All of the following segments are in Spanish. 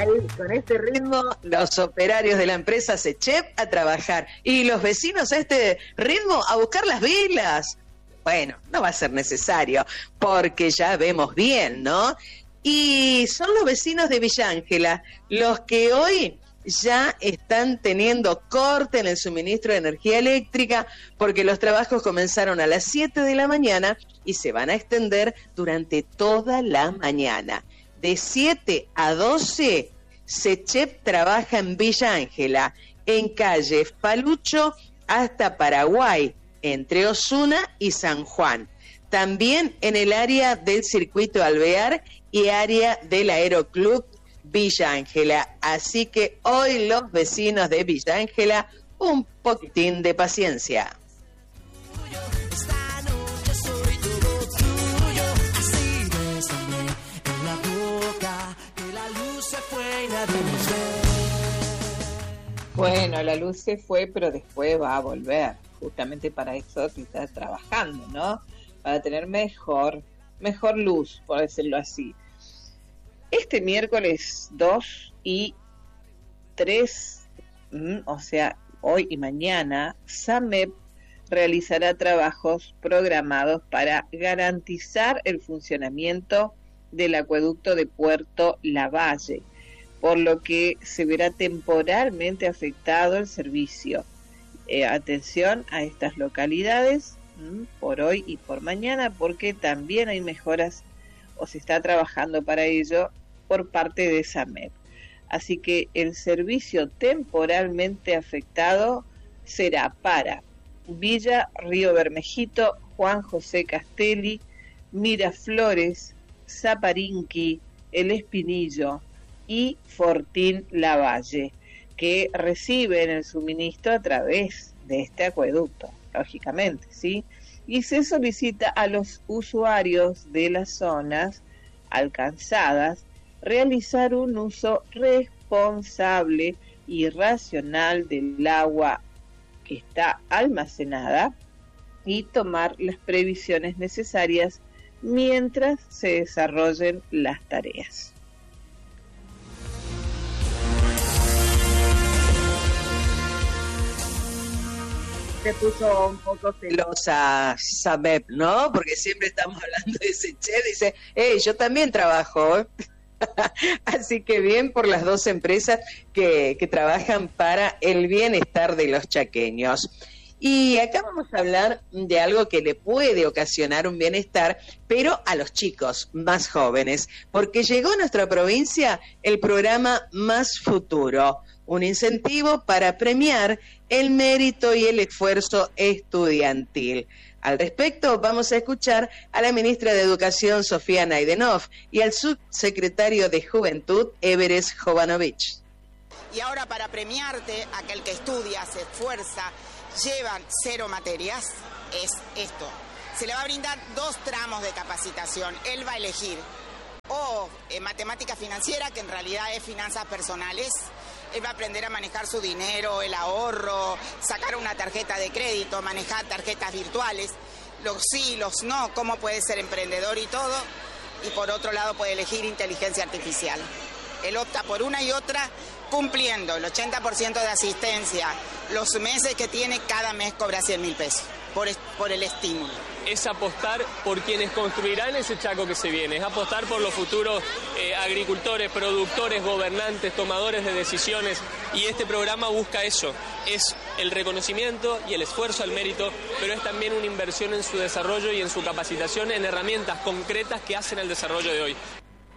ahí, con este ritmo, los operarios de la empresa SECHEP a trabajar y los vecinos a este ritmo a buscar las velas. Bueno, no va a ser necesario, porque ya vemos bien, ¿no? Y son los vecinos de Villa Ángela los que hoy ya están teniendo corte en el suministro de energía eléctrica, porque los trabajos comenzaron a las 7 de la mañana y se van a extender durante toda la mañana. De 7 a 12, SECHEP trabaja en Villa Ángela, en calle Falucho hasta Paraguay, entre Osuna y San Juan. También en el área del circuito Alvear y área del Aeroclub Villa Ángela. Así que hoy los vecinos de Villa Ángela, un poquitín de paciencia. Bueno, la luz se fue, pero después va a volver. Justamente para eso que está trabajando, ¿no? Para tener mejor luz, por decirlo así. Este miércoles 2 y 3, o sea, hoy y mañana, SAMEP realizará trabajos programados para garantizar el funcionamiento del acueducto de Puerto Lavalle, por lo que se verá temporalmente afectado el servicio. Atención a estas localidades por hoy y por mañana, porque también hay mejoras o se está trabajando para ello por parte de SAMEP. Así que el servicio temporalmente afectado será para Villa Río Bermejito, Juan José Castelli, Miraflores, Zaparinqui, El Espinillo y Fortín Lavalle, que reciben el suministro a través de este acueducto, lógicamente, ¿sí? Y se solicita a los usuarios de las zonas alcanzadas realizar un uso responsable y racional del agua que está almacenada y tomar las previsiones necesarias mientras se desarrollen las tareas. Se puso un poco celosa SAMEP, ¿no? Porque siempre estamos hablando de SECHEP, dice, yo también trabajo. Así que bien por las dos empresas que trabajan para el bienestar de los chaqueños. Y acá vamos a hablar de algo que le puede ocasionar un bienestar, pero a los chicos más jóvenes, porque llegó a nuestra provincia el programa Más Futuro, un incentivo para premiar el mérito y el esfuerzo estudiantil. Al respecto, vamos a escuchar a la ministra de Educación, Sofía Naidenov, y al subsecretario de Juventud, Everest Jovanovic. Y ahora, para premiarte, aquel que estudia, se esfuerza, llevan 0 materias, es esto. Se le va a brindar 2 tramos de capacitación. Él va a elegir o matemática financiera, que en realidad es finanzas personales. Él va a aprender a manejar su dinero, el ahorro, sacar una tarjeta de crédito, manejar tarjetas virtuales, los sí, los no, cómo puede ser emprendedor y todo. Y por otro lado puede elegir inteligencia artificial. Él opta por una y otra, cumpliendo el 80% de asistencia. Los meses que tiene, cada mes cobra 100.000 pesos por el estímulo. Es apostar por quienes construirán ese Chaco que se viene, es apostar por los futuros agricultores, productores, gobernantes, tomadores de decisiones, y este programa busca eso, es el reconocimiento y el esfuerzo al mérito, pero es también una inversión en su desarrollo y en su capacitación en herramientas concretas que hacen el desarrollo de hoy.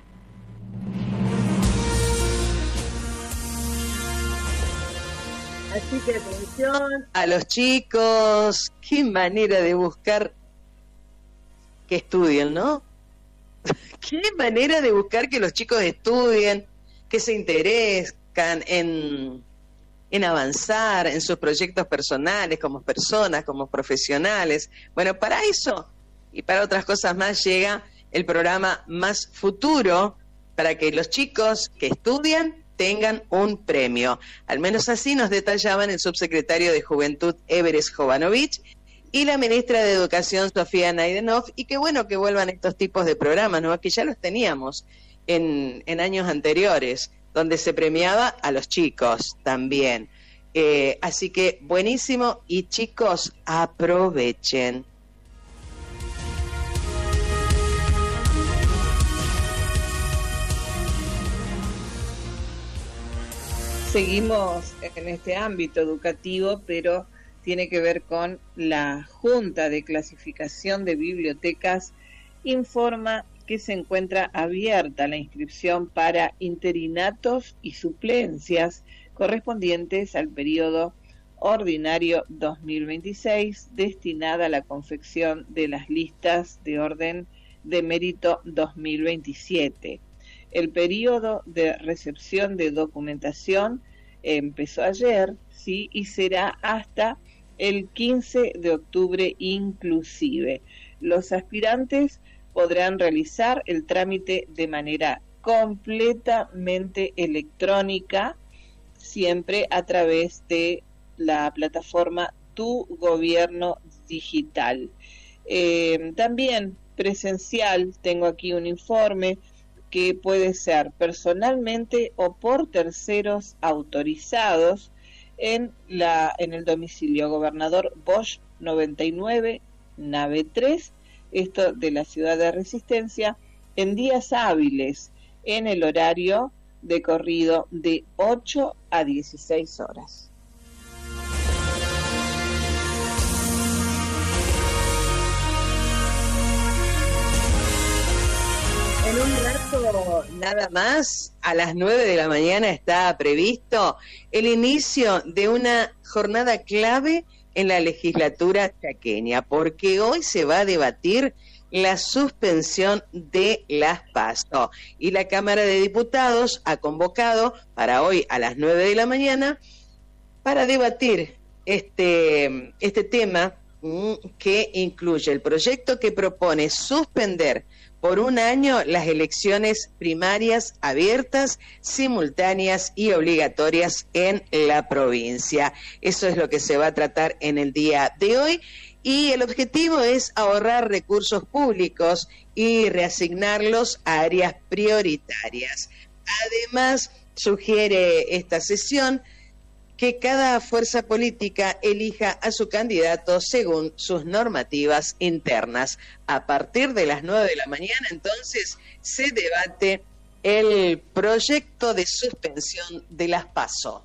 Así que atención a los chicos, qué manera de buscar que estudien, ¿no? Qué manera de buscar que los chicos estudien, que se interesen en avanzar en sus proyectos personales, como personas, como profesionales. Bueno, para eso y para otras cosas más llega el programa Más Futuro, para que los chicos que estudian tengan un premio. Al menos así nos detallaban el subsecretario de Juventud, Everest Jovanovic, y la ministra de Educación, Sofía Naidenov, y qué bueno que vuelvan estos tipos de programas, ¿no? Que ya los teníamos en años anteriores, donde se premiaba a los chicos también. Así que buenísimo, y chicos, aprovechen. Seguimos en este ámbito educativo, pero tiene que ver con la Junta de Clasificación de Bibliotecas. Informa que se encuentra abierta la inscripción para interinatos y suplencias correspondientes al periodo ordinario 2026, destinada a la confección de las listas de orden de mérito 2027. El periodo de recepción de documentación empezó ayer, ¿sí? Y será hasta el 15 de octubre inclusive. Los aspirantes podrán realizar el trámite de manera completamente electrónica, siempre a través de la plataforma Tu Gobierno Digital. También presencial, tengo aquí un informe que puede ser personalmente o por terceros autorizados en el domicilio Gobernador Bosch 99, nave 3, esto de la ciudad de Resistencia, en días hábiles, en el horario de corrido de 8 a 16 horas. En un rato nada más, a las 9 de la mañana está previsto el inicio de una jornada clave en la legislatura chaqueña, porque hoy se va a debatir la suspensión de las PASO. Y la Cámara de Diputados ha convocado para hoy a las 9 de la mañana para debatir este tema que incluye el proyecto que propone suspender por un año las elecciones primarias abiertas, simultáneas y obligatorias en la provincia. Eso es lo que se va a tratar en el día de hoy, y el objetivo es ahorrar recursos públicos y reasignarlos a áreas prioritarias. Además, sugiere esta sesión que cada fuerza política elija a su candidato según sus normativas internas. A partir de las 9 de la mañana, entonces, se debate el proyecto de suspensión de las PASO.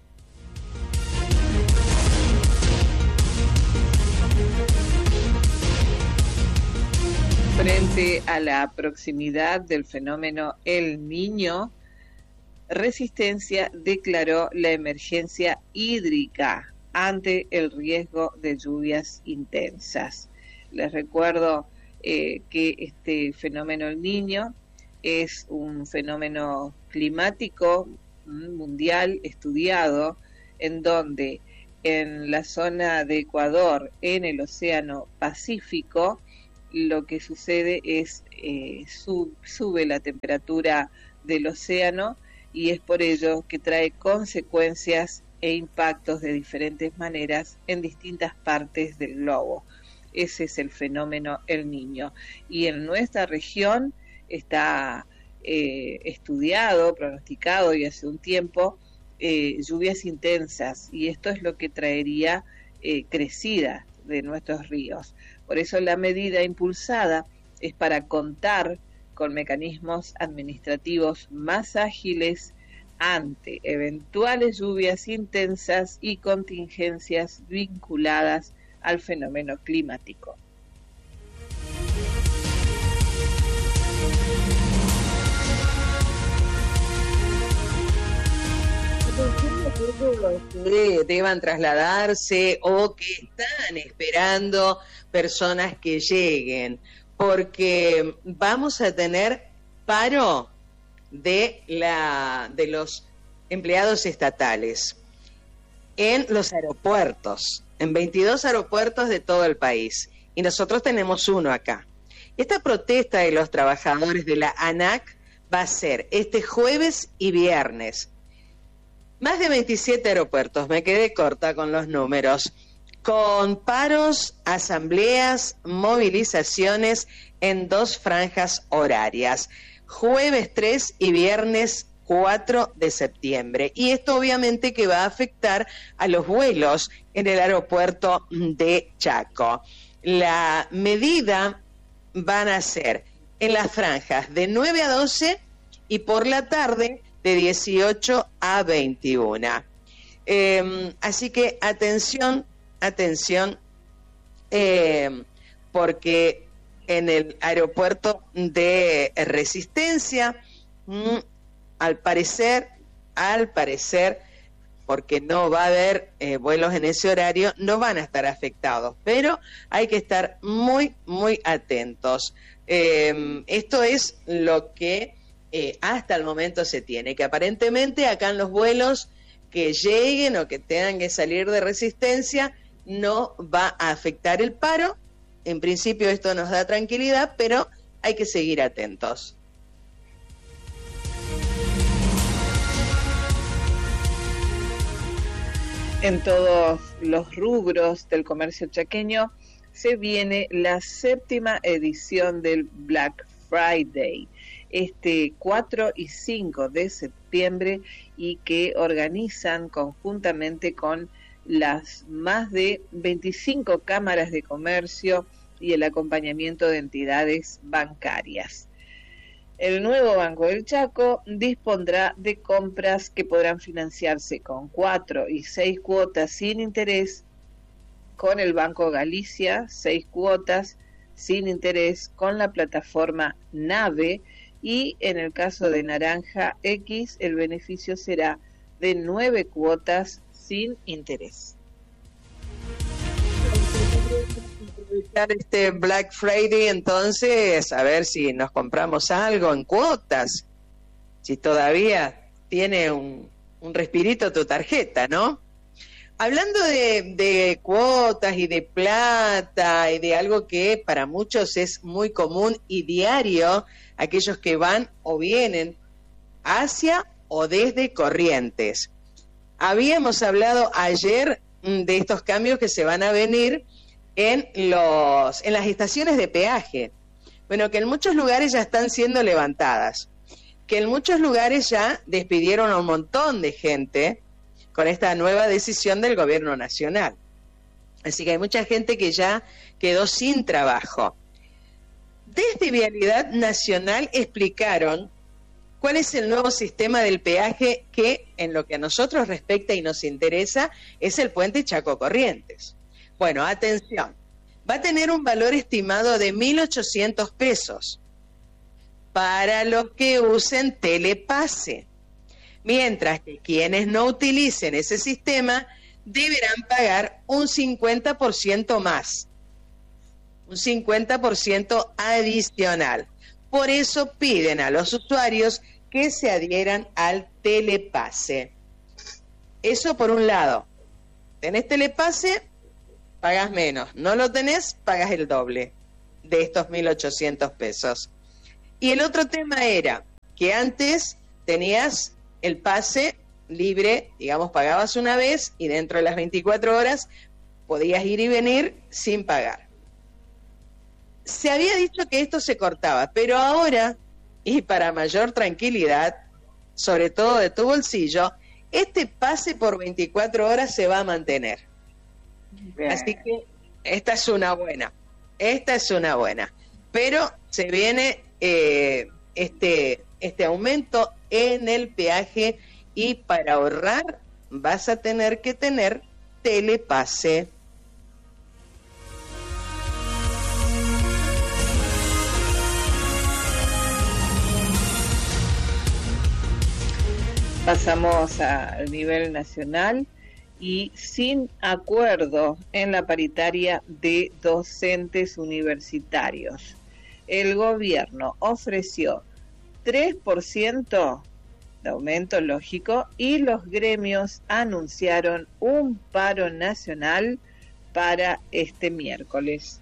Frente a la proximidad del fenómeno El Niño, Resistencia declaró la emergencia hídrica ante el riesgo de lluvias intensas. Les recuerdo que este fenómeno El Niño es un fenómeno climático mundial estudiado, en donde en la zona de Ecuador, en el Océano Pacífico, lo que sucede es sube la temperatura del océano, y es por ello que trae consecuencias e impactos de diferentes maneras en distintas partes del globo. Ese es el fenómeno El Niño. Y en nuestra región está estudiado, pronosticado y hace un tiempo lluvias intensas, y esto es lo que traería crecida de nuestros ríos. Por eso la medida impulsada es para contar con mecanismos administrativos más ágiles ante eventuales lluvias intensas y contingencias vinculadas al fenómeno climático. Que deban trasladarse o que están esperando personas que lleguen, porque vamos a tener paro de los empleados estatales en los aeropuertos, en 22 aeropuertos de todo el país, y nosotros tenemos uno acá. Esta protesta de los trabajadores de la ANAC va a ser este jueves y viernes. Más de 27 aeropuertos, me quedé corta con los números, con paros, asambleas, movilizaciones en 2 franjas horarias, jueves 3 y viernes 4 de septiembre. Y esto obviamente que va a afectar a los vuelos en el aeropuerto de Chaco. La medida van a ser en las franjas de 9 a 12 y por la tarde de 18 a 21. Así que atención, porque en el aeropuerto de Resistencia, al parecer, porque no va a haber vuelos en ese horario, no van a estar afectados, pero hay que estar muy, muy atentos. Esto es lo que hasta el momento se tiene, que aparentemente acá en los vuelos que lleguen o que tengan que salir de Resistencia no va a afectar el paro. En principio esto nos da tranquilidad, pero hay que seguir atentos. En todos los rubros del comercio chaqueño se viene la 7ª edición del Black Friday, 4 y 5 de septiembre, y que organizan conjuntamente con las más de 25 cámaras de comercio y el acompañamiento de entidades bancarias. El nuevo Banco del Chaco dispondrá de compras que podrán financiarse con 4 y 6 cuotas sin interés, con el Banco Galicia 6 cuotas sin interés con la plataforma Nave, y en el caso de Naranja X el beneficio será de 9 cuotas sin interés. Este Black Friday, entonces, a ver si nos compramos algo en cuotas, si todavía tiene un respirito tu tarjeta, ¿no? Hablando de cuotas y de plata y de algo que para muchos es muy común y diario, aquellos que van o vienen hacia o desde Corrientes. Habíamos hablado ayer de estos cambios que se van a venir en las estaciones de peaje. Bueno, que en muchos lugares ya están siendo levantadas, que en muchos lugares ya despidieron a un montón de gente con esta nueva decisión del gobierno nacional. Así que hay mucha gente que ya quedó sin trabajo. Desde Vialidad Nacional explicaron cuál es el nuevo sistema del peaje que, en lo que a nosotros respecta y nos interesa, es el puente Chaco Corrientes. Bueno, atención, va a tener un valor estimado de 1.800 pesos para los que usen Telepase, mientras que quienes no utilicen ese sistema deberán pagar un 50% más, un 50% adicional. Por eso piden a los usuarios que se adhieran al Telepase. Eso por un lado. ¿Tenés Telepase? Pagas menos. ¿No lo tenés? Pagas el doble de estos 1.800 pesos. Y el otro tema era que antes tenías el pase libre, digamos, pagabas una vez y dentro de las 24 horas podías ir y venir sin pagar. Se había dicho que esto se cortaba, pero ahora, y para mayor tranquilidad, sobre todo de tu bolsillo, este pase por 24 horas se va a mantener. Bien. Así que esta es una buena, pero se viene este aumento en el peaje, y para ahorrar vas a tener que tener Telepase. Pasamos al nivel nacional, y sin acuerdo en la paritaria de docentes universitarios, el gobierno ofreció 3% de aumento lógico y los gremios anunciaron un paro nacional para este miércoles.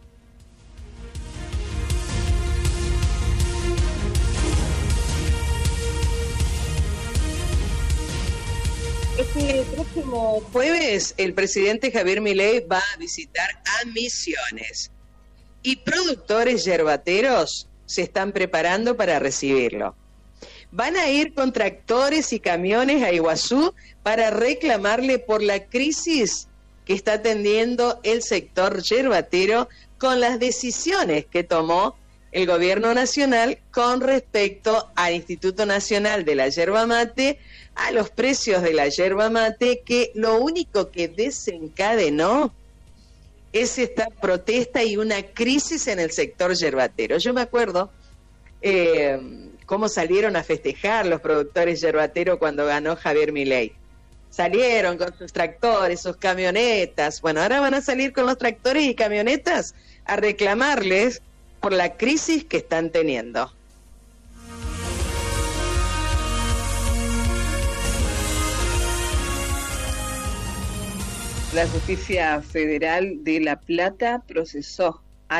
Este próximo jueves el presidente Javier Milei va a visitar a Misiones y productores yerbateros se están preparando para recibirlo. van a ir con tractores y camiones a Iguazú para reclamarle por la crisis que está atendiendo el sector yerbatero con las decisiones que tomó el gobierno nacional con respecto al Instituto Nacional de la Yerba Mate, a los precios de la yerba mate, que lo único que desencadenó es esta protesta y una crisis en el sector yerbatero. Yo me acuerdo cómo salieron a festejar los productores yerbateros cuando ganó Javier Milei. Salieron con sus tractores, sus camionetas. Bueno, ahora van a salir con los tractores y camionetas a reclamarles por la crisis que están teniendo. La Justicia Federal de La Plata procesó a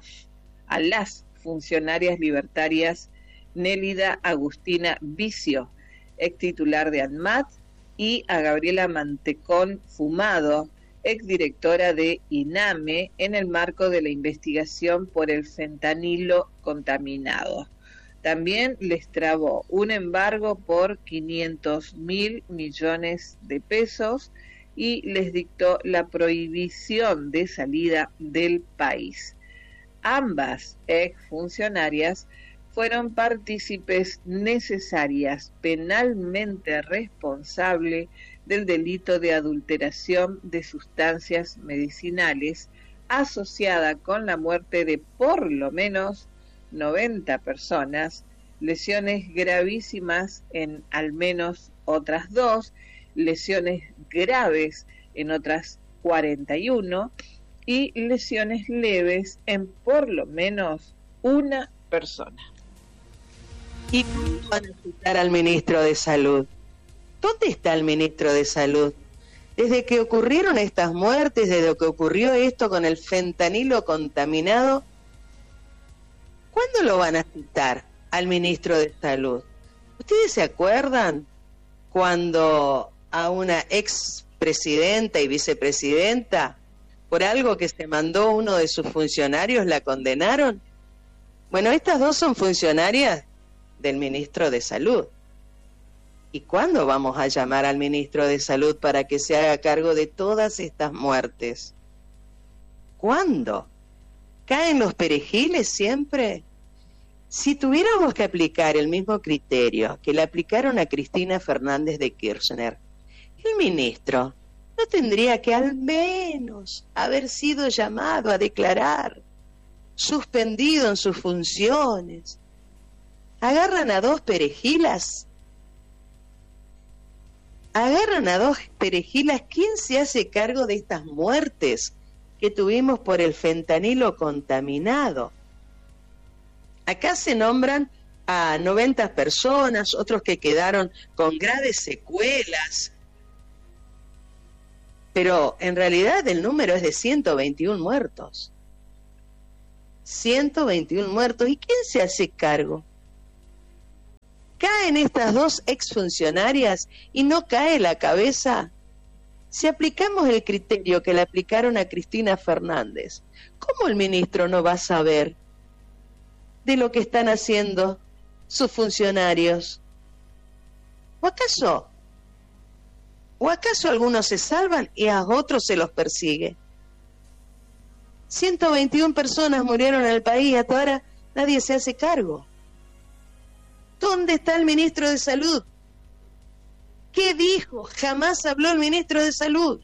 las funcionarias libertarias Nélida Agustina Vicio, ex titular de ANMAT, y a Gabriela Mantecón Fumado, exdirectora de INAME, en el marco de la investigación por el fentanilo contaminado. También les trabó un embargo por 500.000 millones de pesos y les dictó la prohibición de salida del país. Ambas exfuncionarias fueron partícipes necesarias penalmente responsables del delito de adulteración de sustancias medicinales asociada con la muerte de por lo menos 90 personas, lesiones gravísimas en al menos otras 2, lesiones graves en otras 41 y lesiones leves en por lo menos una persona. ¿Y cómo van a citar al ministro de Salud? ¿Dónde está el ministro de Salud? Desde que ocurrieron estas muertes, desde que ocurrió esto con el fentanilo contaminado, ¿cuándo lo van a citar al ministro de Salud? ¿Ustedes se acuerdan cuando a una expresidenta y vicepresidenta, por algo que se mandó uno de sus funcionarios, la condenaron? Bueno, estas dos son funcionarias del ministro de Salud. ¿Y cuándo vamos a llamar al ministro de Salud para que se haga cargo de todas estas muertes? ¿Cuándo? ¿Caen los perejiles siempre? Si tuviéramos que aplicar el mismo criterio que le aplicaron a Cristina Fernández de Kirchner, el ministro no tendría que al menos haber sido llamado a declarar, suspendido en sus funciones. Agarran a dos perejilas. ¿Quién se hace cargo de estas muertes que tuvimos por el fentanilo contaminado? Acá se nombran a 90 personas, otros que quedaron con graves secuelas, pero en realidad el número es de 121 muertos. 121 muertos. ¿Y quién se hace cargo? Caen estas dos exfuncionarias y no cae la cabeza. Si aplicamos el criterio que le aplicaron a Cristina Fernández, ¿cómo el ministro no va a saber de lo que están haciendo sus funcionarios? ¿O acaso algunos se salvan y a otros se los persigue? 121 personas murieron en el país y hasta ahora nadie se hace cargo. ¿Dónde está el ministro de Salud? ¿Qué dijo? Jamás habló el ministro de Salud.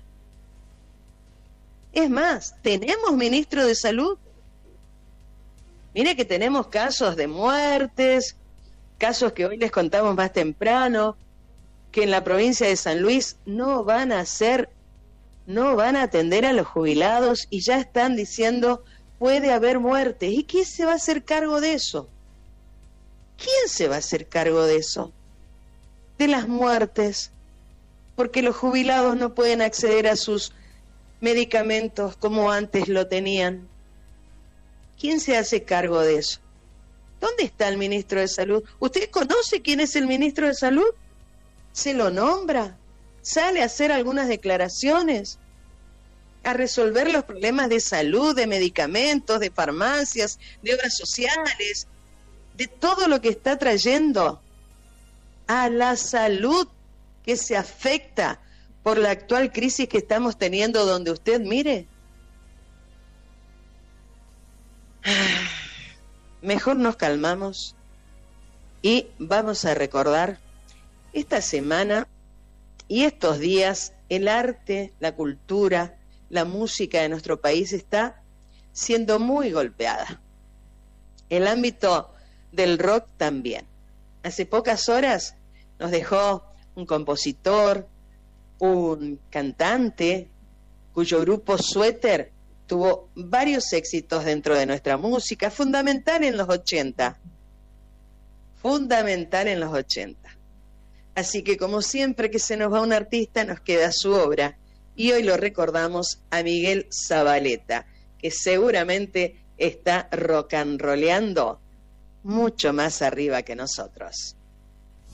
Es más, ¿tenemos ministro de Salud? Mire que tenemos casos de muertes, casos que hoy les contamos más temprano, que en la provincia de San Luis no van a atender a los jubilados y ya están diciendo puede haber muertes. ¿Y quién se va a hacer cargo de eso? ¿Quién se va a hacer cargo de eso? De las muertes, porque los jubilados no pueden acceder a sus medicamentos como antes lo tenían. ¿Quién se hace cargo de eso? ¿Dónde está el ministro de Salud? ¿Usted conoce quién es el ministro de Salud? ¿Se lo nombra? ¿Sale a hacer algunas declaraciones? ¿A resolver los problemas de salud, de medicamentos, de farmacias, de obras sociales, de todo lo que está trayendo a la salud que se afecta por la actual crisis que estamos teniendo, donde usted mire. Mejor nos calmamos y vamos a recordar esta semana y estos días. El arte, la cultura, la música de nuestro país está siendo muy golpeada. El ámbito del rock también. Hace pocas horas nos dejó un compositor, un cantante, cuyo grupo Suéter tuvo varios éxitos dentro de nuestra música, fundamental en los 80. Así que, como siempre que se nos va un artista, nos queda su obra. Y hoy lo recordamos a Miguel Zavaleta, que seguramente está rock and rolleando mucho más arriba que nosotros.